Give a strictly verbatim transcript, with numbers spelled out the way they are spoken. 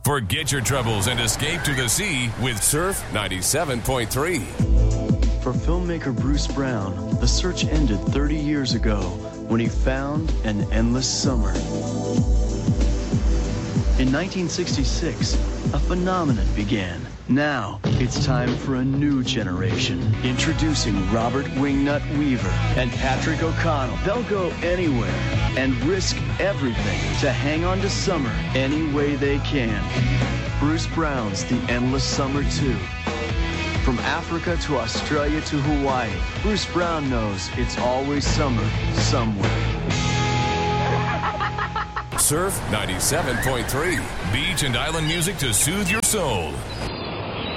Forget your troubles and escape to the sea with Surf ninety-seven point three. For filmmaker Bruce Brown, the search ended thirty years ago when he found an endless summer. In nineteen sixty-six, a phenomenon began. Now, it's time for a new generation. Introducing Robert Wingnut Weaver and Patrick O'Connell. They'll go anywhere and risk everything to hang on to summer any way they can. Bruce Brown's The Endless Summer two. From Africa to Australia to Hawaii, Bruce Brown knows it's always summer somewhere. Surf ninety-seven point three. Beach and island music to soothe your soul.